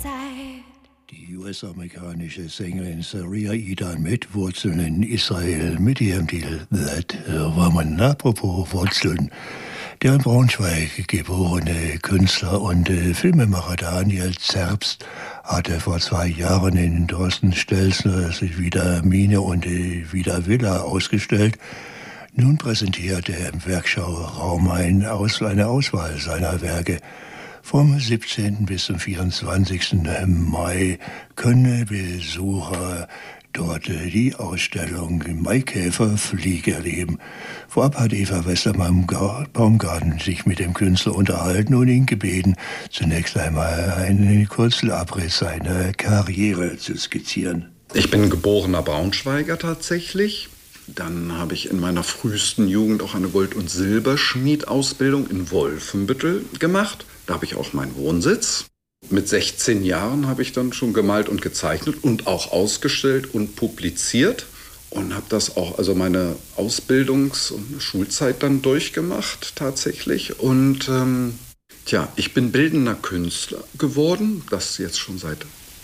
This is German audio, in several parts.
Die US-amerikanische Sängerin Saria Idan mit Wurzeln in Israel mit ihrem Titel That Woman. Apropos Wurzeln. Der in Braunschweig geborene Künstler und Filmemacher Daniel Zerbst hatte vor 2 Jahren in Thorsten Stelzner Wieder Mine und Wieder Villa ausgestellt. Nun präsentiert er im Werkschauraum eine Auswahl seiner Werke. Vom 17. bis zum 24. Mai können Besucher dort die Ausstellung Maikäferfliege erleben. Vorab hat Eva Westermann-Baumgarten sich mit dem Künstler unterhalten und ihn gebeten, zunächst einmal einen kurzen Abriss seiner Karriere zu skizzieren. Ich bin geborener Braunschweiger tatsächlich. Dann habe ich in meiner frühesten Jugend auch eine Gold- und Silberschmied-Ausbildung in Wolfenbüttel gemacht. Da habe ich auch meinen Wohnsitz. Mit 16 Jahren habe ich dann schon gemalt und gezeichnet und auch ausgestellt und publiziert. Und habe das auch, also meine Ausbildungs- und Schulzeit dann durchgemacht tatsächlich. Und ich bin bildender Künstler geworden. Das jetzt schon seit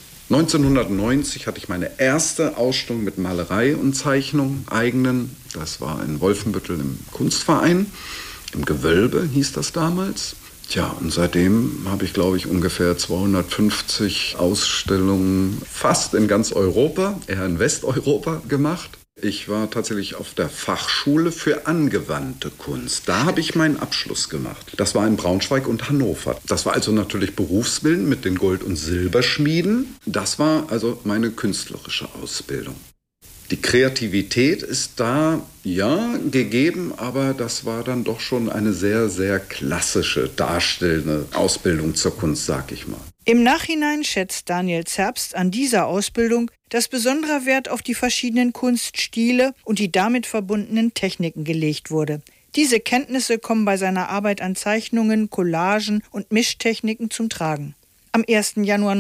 1990 hatte ich meine erste Ausstellung mit Malerei und Zeichnung eigenen. Das war in Wolfenbüttel im Kunstverein. Im Gewölbe hieß das damals. Und seitdem habe ich, glaube ich, ungefähr 250 Ausstellungen fast in ganz Europa, eher in Westeuropa gemacht. Ich war tatsächlich auf der Fachschule für angewandte Kunst. Da habe ich meinen Abschluss gemacht. Das war in Braunschweig und Hannover. Das war also natürlich Berufsbilden mit den Gold- und Silberschmieden. Das war also meine künstlerische Ausbildung. Die Kreativität ist da, ja, gegeben, aber das war dann doch schon eine sehr, sehr klassische, darstellende Ausbildung zur Kunst, sag ich mal. Im Nachhinein schätzt Daniel Zerbst an dieser Ausbildung, dass besonderer Wert auf die verschiedenen Kunststile und die damit verbundenen Techniken gelegt wurde. Diese Kenntnisse kommen bei seiner Arbeit an Zeichnungen, Collagen und Mischtechniken zum Tragen. Am 1. Januar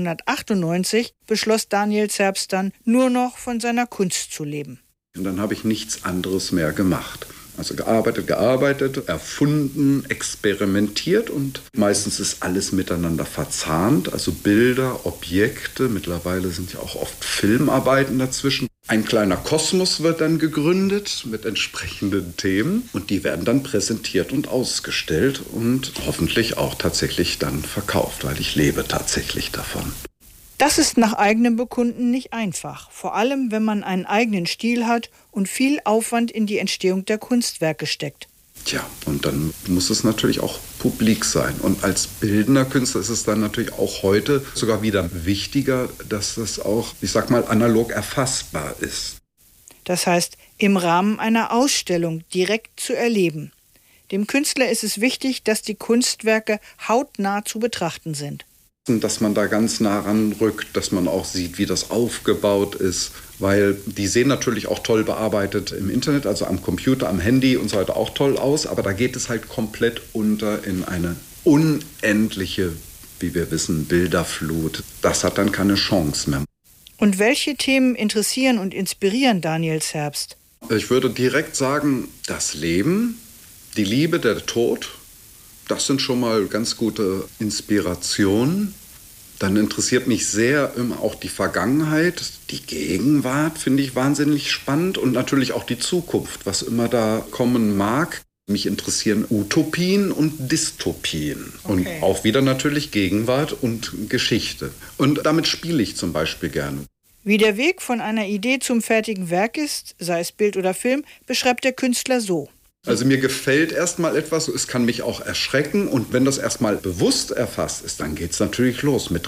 1998 beschloss Daniel Zerbst dann, nur noch von seiner Kunst zu leben. Und dann habe ich nichts anderes mehr gemacht. Also gearbeitet, erfunden, experimentiert und meistens ist alles miteinander verzahnt. Also Bilder, Objekte, mittlerweile sind ja auch oft Filmarbeiten dazwischen. Ein kleiner Kosmos wird dann gegründet mit entsprechenden Themen und die werden dann präsentiert und ausgestellt und hoffentlich auch tatsächlich dann verkauft, weil ich lebe tatsächlich davon. Das ist nach eigenem Bekunden nicht einfach, vor allem wenn man einen eigenen Stil hat und viel Aufwand in die Entstehung der Kunstwerke steckt. Und dann muss es natürlich auch publik sein. Und als bildender Künstler ist es dann natürlich auch heute sogar wieder wichtiger, dass das auch, ich sag mal, analog erfassbar ist. Das heißt, im Rahmen einer Ausstellung direkt zu erleben. Dem Künstler ist es wichtig, dass die Kunstwerke hautnah zu betrachten sind. Dass man da ganz nah ranrückt, dass man auch sieht, wie das aufgebaut ist. Weil die sehen natürlich auch toll bearbeitet im Internet, also am Computer, am Handy und so weiter auch toll aus. Aber da geht es halt komplett unter in eine unendliche, wie wir wissen, Bilderflut. Das hat dann keine Chance mehr. Und welche Themen interessieren und inspirieren Daniel Zerbst? Ich würde direkt sagen, das Leben, die Liebe, der Tod. Das sind schon mal ganz gute Inspirationen. Dann interessiert mich sehr immer auch die Vergangenheit. Die Gegenwart finde ich wahnsinnig spannend und natürlich auch die Zukunft, was immer da kommen mag. Mich interessieren Utopien und Dystopien. Okay. Und auch wieder natürlich Gegenwart und Geschichte. Und damit spiele ich zum Beispiel gerne. Wie der Weg von einer Idee zum fertigen Werk ist, sei es Bild oder Film, beschreibt der Künstler so. Also mir gefällt erstmal etwas, es kann mich auch erschrecken und wenn das erstmal bewusst erfasst ist, dann geht es natürlich los mit